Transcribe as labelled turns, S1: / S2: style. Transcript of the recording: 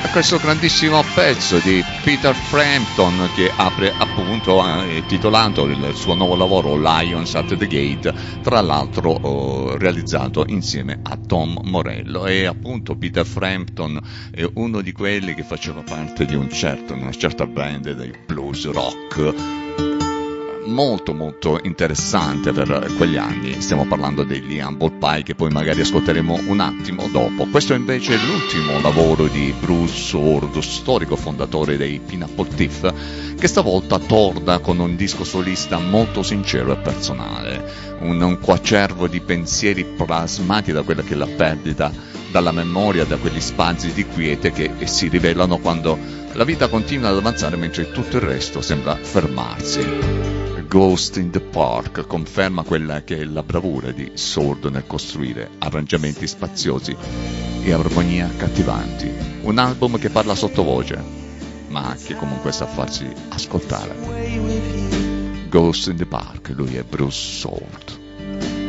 S1: questo grandissimo pezzo di Peter Frampton che apre appunto titolato il suo nuovo lavoro Lions at the Gate, tra l'altro realizzato insieme a Tom Morello. E appunto Peter Frampton è uno di quelli che faceva parte di una certa band dei blues rock molto molto interessante per quegli anni. Stiamo parlando degli Humble Pie, che poi magari ascolteremo un attimo dopo. Questo invece è l'ultimo lavoro di Bruce Soord, storico fondatore dei Pineapple Thief, che stavolta torna con un disco solista molto sincero e personale, un coacervo di pensieri plasmati da quella che è la perdita dalla memoria, da quegli spazi di quiete che si rivelano quando la vita continua ad avanzare mentre tutto il resto sembra fermarsi. Ghost in the Park conferma quella che è la bravura di Soord nel costruire arrangiamenti spaziosi e armonie accattivanti. Un album che parla sottovoce, ma che comunque sa farsi ascoltare. Ghost in the Park, lui è Bruce Soord.